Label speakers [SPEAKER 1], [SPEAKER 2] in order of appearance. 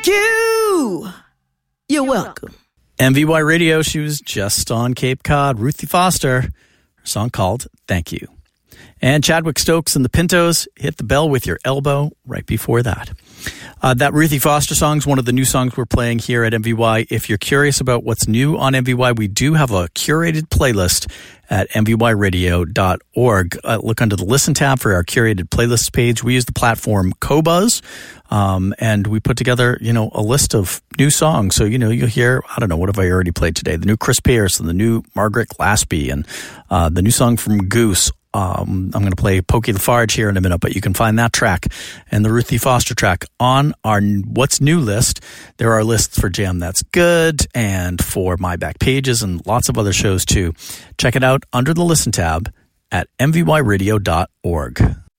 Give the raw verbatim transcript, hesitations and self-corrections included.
[SPEAKER 1] You! You're welcome.
[SPEAKER 2] M V Y Radio, she was just on Cape Cod. Ruthie Foster, her song called Thank You. And Chadwick Stokes and the Pintos, Hit the Bell with Your Elbow, right before that. Uh, that Ruthie Foster song is one of the new songs we're playing here at M V Y. If you're curious about what's new on M V Y, we do have a curated playlist at m v y radio dot org. Uh, look under the Listen tab for our curated playlists page. We use the platform Qobuz, um, and we put together, you know, a list of new songs. So, you know, you'll hear, I don't know, what have I already played today? The new Chris Pierce and the new Margaret Glaspie and uh, the new song from Goose. Um, I'm going to play Pokey Lafarge here in a minute, but you can find that track and the Ruthie Foster track on our What's New list. There are lists for Jam That's Good and for My Back Pages and lots of other shows too. Check it out under the Listen tab at m v y radio dot org.